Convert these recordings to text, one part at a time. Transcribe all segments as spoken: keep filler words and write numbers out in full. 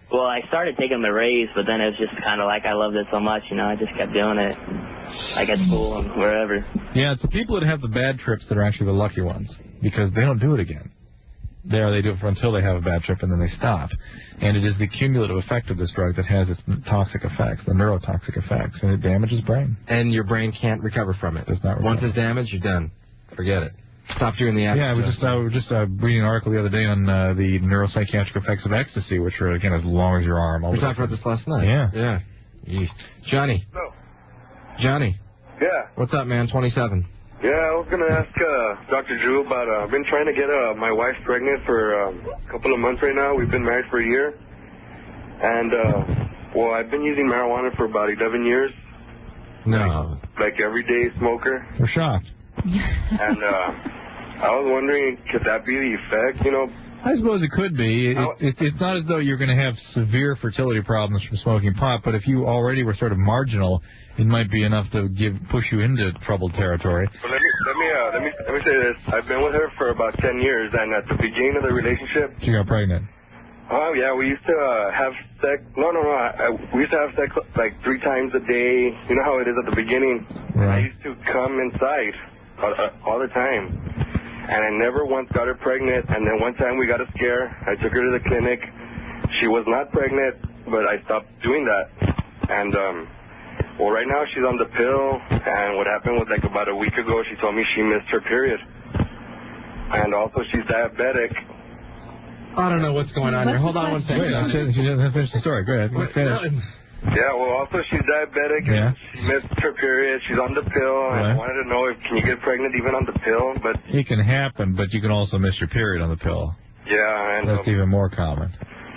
well, I started taking the raise, but then it was just kind of like I loved it so much, you know, I just kept doing it, like at school and wherever. Yeah, it's the people that have the bad trips that are actually the lucky ones, because they don't do it again. There, they do it for until they have a bad trip, and then they stop. And it is the cumulative effect of this drug that has its toxic effects, the neurotoxic effects, and it damages brain. And your brain can't recover from it. Does not recover. Once it's damaged, you're done. Forget it. Stop doing the Yeah, I was just, I was just uh, reading an article the other day on uh, the neuropsychiatric effects of ecstasy, which are, again, as long as your arm. We talked about this last night. Yeah. Yeah. Yeesh. Johnny. No. Johnny. Yeah. What's up, man? twenty-seven. Yeah, I was going to ask uh, Doctor Drew about, uh, I've been trying to get uh, my wife pregnant for um, a couple of months right now. We've been married for a year. And, uh, well, I've been using marijuana for about eleven years. No. Like, like everyday smoker. We're shocked. And uh, I was wondering, could that be the effect, you know? I suppose it could be. It, it, it's not as though you're going to have severe fertility problems from smoking pot, but if you already were sort of marginal, it might be enough to give push you into troubled territory. Well, let me let me uh, let me let me say this. I've been with her for about ten years, and at the beginning of the relationship, She got pregnant. oh yeah, we used to uh, have sex. No, no, no. I, we used to have sex like three times a day. You know how it is at the beginning. Right. I used to come inside all, uh, all the time, and I never once got her pregnant. And then one time we got a scare. I took her to the clinic. She was not pregnant, but I stopped doing that. And um, well, right now she's on the pill. And what happened was like about a week ago, she told me she missed her period, and also she's diabetic. I don't know what's going on here. Hold on one second. Wait, she, she doesn't finish the story. Go ahead. Wait, Finish. Yeah, well, also she's diabetic. Yeah. And she missed her period. She's on the pill. And I Right. wanted to know if can you get pregnant even on the pill? But It can happen, but you can also miss your period on the pill. yeah, and That's um, even more common.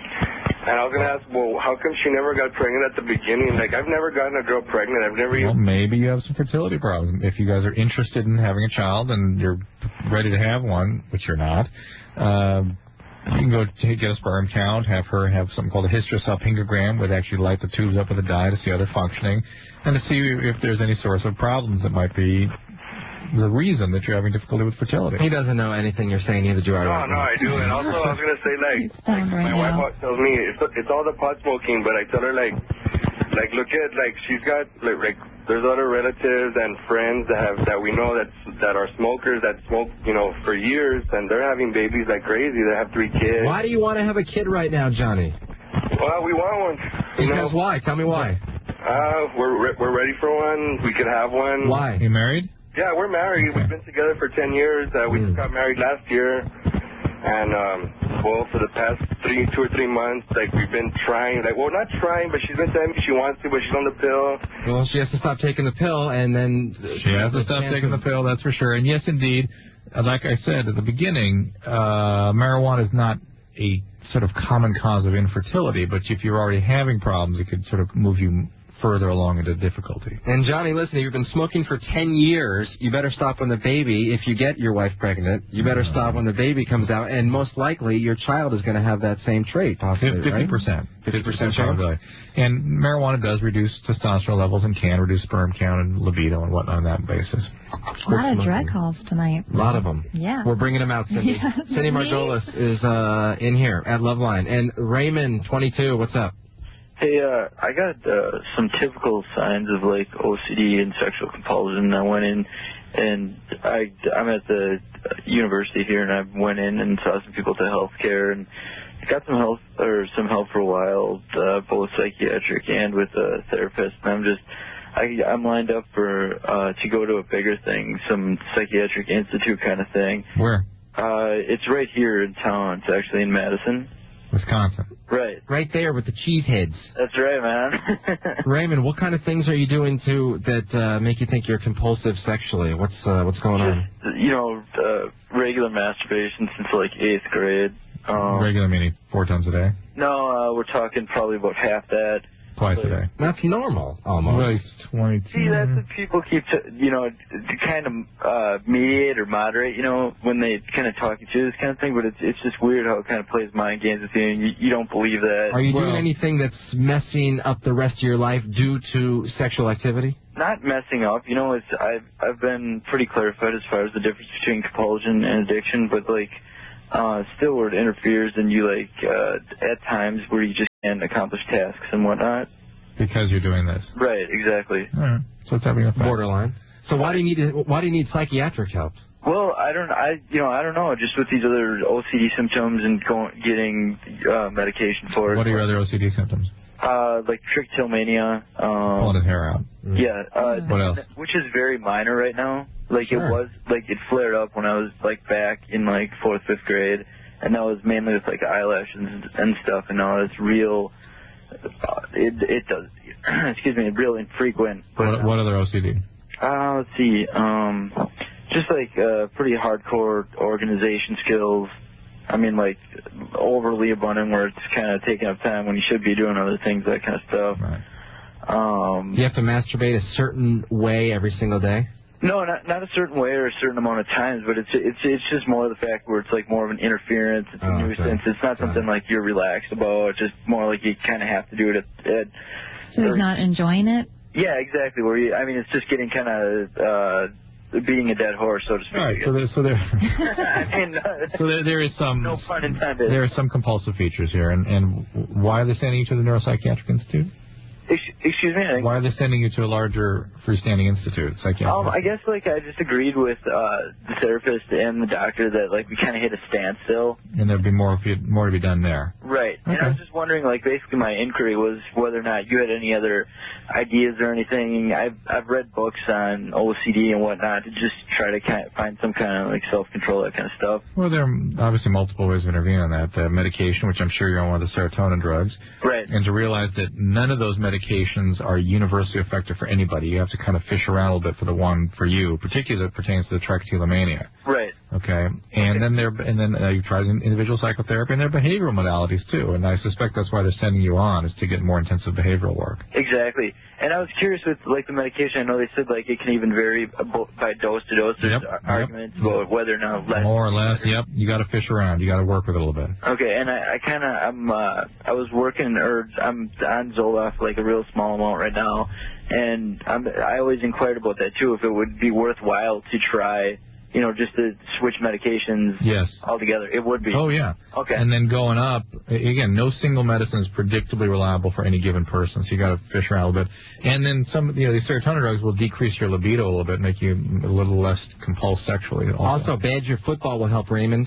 and I was gonna ask, well, how come she never got pregnant at the beginning? Like I've never gotten a girl pregnant. I've never. Well, even... maybe you have some fertility problems. If you guys are interested in having a child and you're ready to have one, which you're not, uh, you can go take, get a sperm count, have her have something called a hysterosalpingogram, where they actually light the tubes up with a dye to see how they're functioning, and to see if there's any source of problems that might be the reason that you're having difficulty with fertility. He doesn't know anything you're saying, neither do I. No, right no, now. I do. And also, I was gonna say like, like right my now. wife always tells me it's it's all the pot smoking, but I tell her like, like look at like she's got like, like there's other relatives and friends that have that we know that that are smokers that smoke you know for years, and they're having babies like crazy. They have three kids. Why do you want to have a kid right now, Johnny? Well, we want one. You Because know, why? Tell me why. uh, we're re- we're ready for one. We could have one. Why? You married? Yeah, we're married. Okay. We've been together for ten years. Uh, we Mm. just got married last year. And, um, well, for the past three, two or three months, like, we've been trying. Like, well, not trying, but she's been telling me she wants to, but she's on the pill. Well, she has to stop taking the pill, and then... She has to stop taking the pill, that's for sure. And yes, indeed, uh, like I said at the beginning, uh, marijuana is not a sort of common cause of infertility, but if you're already having problems, it could sort of move you further along into difficulty. And Johnny, listen, you've been smoking for ten years. You better stop when the baby, if you get your wife pregnant, you better stop when the baby comes out, and most likely your child is going to have that same trait, possibly, fifty percent. Right? fifty percent probability. And marijuana does reduce testosterone levels and can reduce sperm count and libido and whatnot on that basis. A lot of drug calls tonight. A lot of them. Yeah. We're bringing them out, Cindy. Yeah. Cindy Margolis is uh, in here at Loveline. And Raymond, twenty-two, what's up? Hey, uh, I got uh, some typical signs of like O C D and sexual compulsion. I went in, and I I'm at the university here, and I went in and saw some people to healthcare, and got some help or some help for a while, uh, both psychiatric and with a therapist. And I'm just I I'm lined up for uh, to go to a bigger thing, some psychiatric institute kind of thing. Where? Uh, it's right here in town. It's actually in Madison. Wisconsin. Right. Right there with the cheese heads. That's right, man. Raymond, what kind of things are you doing to that uh, make you think you're compulsive sexually? What's uh, what's going on? Just, you know, uh, regular masturbation since like eighth grade. Um, Regular meaning four times a day? No, uh, we're talking probably about half that. Twice a day. That's normal, almost. Well, it's twenty-two. See, that's what people keep, to, you know, to kind of uh, mediate or moderate, you know, when they kind of talk you through this kind of thing. But it's it's just weird how it kind of plays mind games with you, and you, you don't believe that. Are you well, doing anything that's messing up the rest of your life due to sexual activity? Not messing up, you know. It's I've I've been pretty clarified as far as the difference between compulsion and addiction, but like, uh, still where it interferes, and you like uh, at times where you just and accomplish tasks and whatnot. Because you're doing this. Right, exactly. All right. So it's having a effect. Borderline. So why do you need to, why do you need psychiatric help? Well, I don't, I, you know, I don't know. Just with these other O C D symptoms and going, getting uh, medication for it. What are your other O C D symptoms? Uh, like trichotillomania. Um, Pulling his hair out. Yeah. Uh, what else? Which is very minor right now. Like Sure. it was, like it flared up when I was like back in like fourth, fifth grade, and that was mainly with like eyelashes and, and stuff. And now it's real. Uh, it it does. Excuse me, real infrequent. But, What, what other O C D? Uh, let's see. Um, just like uh, pretty hardcore organization skills. I mean, like overly abundant, where it's kind of taking up time when you should be doing other things, that kind of stuff. Right. Um, You have to masturbate a certain way every single day? No, not not a certain way or a certain amount of times, but it's it's it's just more the fact where it's like more of an interference. It's a Oh, nuisance. okay. It's not something like you're relaxed about. It's just more like you kind of have to do it at. at So he's not enjoying it? Yeah, exactly. Where you, I mean, it's just getting kind of uh, beating a dead horse, so to speak. All right. So there, so there, I mean, uh, so there, there is some. no pun intended. There are some compulsive features here, and and why are they sending you to the Neuropsychiatric Institute? Ex- Excuse me. I- Why are they sending you to a larger freestanding institute? Psychiatric. Um, I guess like I just agreed with uh, the therapist and the doctor that like we kind of hit a standstill. And there'd be more if you, more to be done there. Right. And I was just wondering, like, basically my inquiry was whether or not you had any other ideas or anything. I've I've read books on O C D and whatnot to just try to kind of find some kind of like self-control, that kind of stuff. Well, there are obviously multiple ways of intervening on that. The medication, which I'm sure you're on one of the serotonin drugs. Right. And to realize that none of those medications are universally effective for anybody. You have to kind of fish around a little bit for the one for you, particularly that pertains to the trichotillomania. Right. Okay. And then there, and then uh, you try individual psychotherapy, and there are behavioral modalities too. And I suspect that's why they're sending you on, is to get more intensive behavioral work. Exactly. And I was curious with like the medication. I know they said like it can even vary by dose to dose. There's Yep. arguments yep. about whether or not less. More or less. Yep. You got to fish around. You got to work with it a little bit. Okay, and I, I kind of I'm uh, I was working or I'm on Zoloft like a real small amount right now, and I'm, I always inquired about that too, if it would be worthwhile to try, you know, just to switch medications. Yes. Altogether. It would be. Oh yeah. Okay. And then going up again, no single medicine is predictably reliable for any given person, so you got to fish around a little bit. And then some, you know, these serotonin drugs will decrease your libido a little bit, make you a little less compulsed sexually. Also, also Badger football will help Raymond.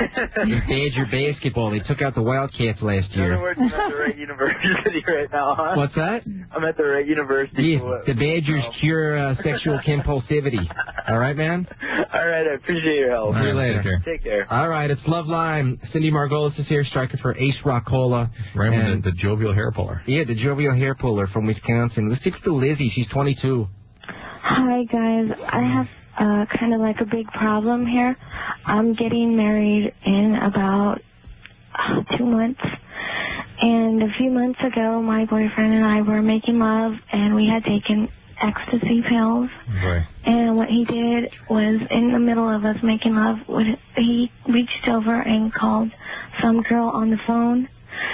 Badger basketball. They took out the Wildcats last year. In other words, I'm at the right university right now, huh? What's that? I'm at the right university. Yes, the Badgers Oh. cure uh, sexual compulsivity. All right, man? All right, I appreciate your help. See you later. Take care. Take care. All right, it's Love Line. Cindy Margolis is here, striker for Ace Rockola. Raymond, And- the, the jovial hair puller. Yeah, the jovial hair puller from Wisconsin. Let's speak to Lizzie. She's twenty-two. Hi, guys. I have uh, kind of like a big problem here. I'm getting married in about uh, two months. And a few months ago, my boyfriend and I were making love, and we had taken ecstasy pills. Right. And what he did was, in the middle of us making love, he reached over and called some girl on the phone,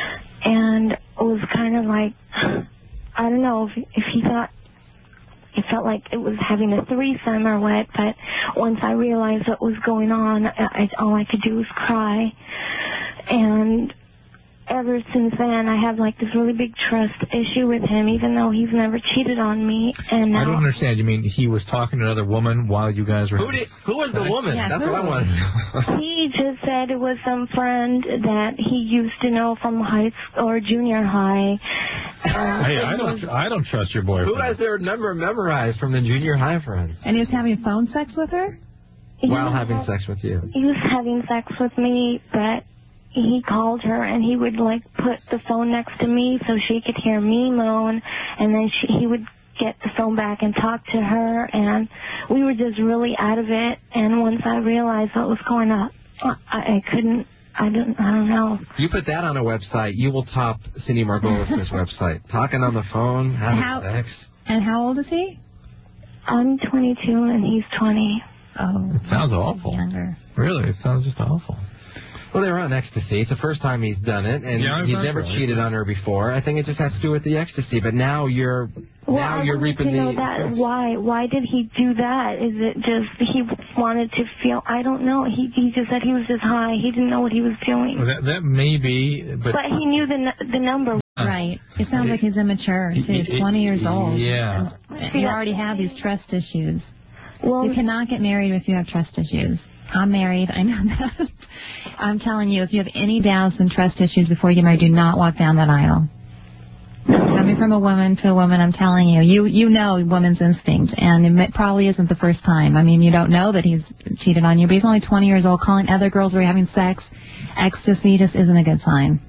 and it was kind of like, I don't know if, if he thought, it felt like it was having a threesome or what, but once I realized what was going on, I, all I could do was cry. And ever since then, I have like this really big trust issue with him, even though he's never cheated on me. And now I don't understand. You mean he was talking to another woman while you guys were... Who did? Who was the woman? Yeah, That's who? what I wanted to know. He just said it was some friend that he used to know from high school or junior high. Um, Hey, I don't, I don't trust your boyfriend. Who has their number memorized from the junior high friends? And he was having phone sex with her? While having sex with you. He was having sex with me, but he called her and he would like put the phone next to me so she could hear me moan, and then she, he would get the phone back and talk to her, and we were just really out of it. And once I realized what was going on, I, I couldn't. I don't. I don't know. You put that on a website, you will top Cindy Margolis' website. Talking on the phone, having How- sex. And how old is he? I'm twenty-two and he's twenty. Oh. It sounds awful. Younger. Really, it sounds just awful. Well, they were on ecstasy. It's the first time he's done it, and Yeah, he's that's never right. cheated on her before. I think it just has to do with the ecstasy. But now you're Well, now I you're wanted reaping to know the. that. Why? Why did he do that? Is it just he wanted to feel? I don't know. He he just said he was just high. He didn't know what he was doing. Well, that, that may be, but... But he knew the n- the number. Right. It sounds like he's immature, too. He's twenty years old. Yeah. And you already have these trust issues. Well, You cannot get married if you have trust issues. I'm married. I know that. I'm telling you, if you have any doubts and trust issues before you get married, do not walk down that aisle. Coming from a woman to a woman, I'm telling you, you you know woman's instinct, and it probably isn't the first time. I mean, you don't know that he's cheated on you, but he's only twenty years old. Calling other girls who are having sex ecstasy just isn't a good sign.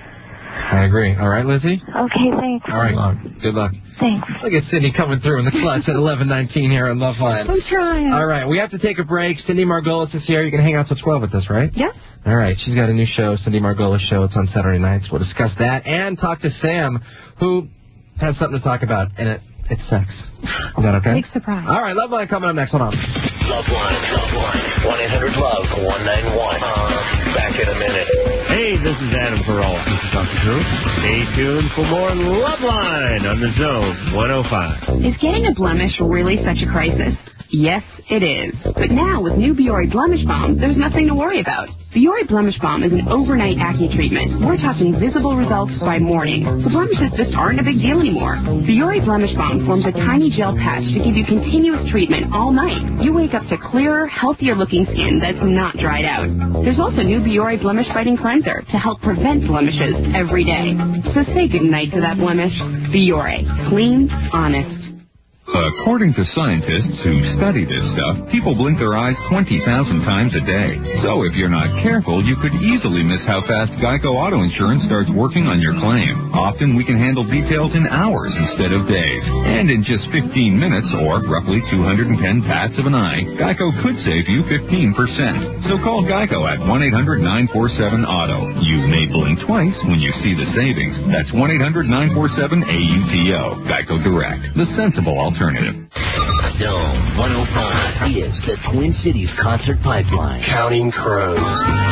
I agree. All right, Lizzie? okay, thanks. All right. Good luck. Thanks. Look at Cindy coming through in the clutch at eleven nineteen here on Love Line. I'm trying. All right, we have to take a break. Cindy Margolis is here. You can hang out till twelve with us, right? Yes. All right, she's got a new show, Cindy Margolis Show. It's on Saturday nights. We'll discuss that and talk to Sam, who has something to talk about, and it, it's sex. Is that okay? Big surprise. All right, Love Line coming up next. Hold on. Love Line, Love Line, one eight hundred love one nine one. Uh, back in a minute. Hey, this is Adam Carolla. This is Doctor Drew. Stay tuned for more Love Line on the Zone one oh five. Is getting a blemish really such a crisis? Yes, it is. But now with new Biore Blemish Balm, there's nothing to worry about. Biore Blemish Balm is an overnight acne treatment. We're talking visible results by morning. So blemishes just aren't a big deal anymore. Biore Blemish Balm forms a tiny gel patch to give you continuous treatment all night. You wake up to clearer, healthier looking skin that's not dried out. There's also new Biore Blemish Fighting Cleanser to help prevent blemishes every day. So say goodnight to that blemish. Biore. Clean, honest. According to scientists who study this stuff, people blink their eyes twenty thousand times a day. So if you're not careful, you could easily miss how fast Geico Auto Insurance starts working on your claim. Often we can handle details in hours instead of days. And in just fifteen minutes, or roughly two hundred ten pats of an eye, Geico could save you fifteen percent. So call Geico at one eight hundred nine four seven auto. You may blink twice when you see the savings. That's one eight hundred nine four seven A U T O. Geico Direct, the sensible alternative. Zone one oh five is the Twin Cities Concert Pipeline. Counting Crows.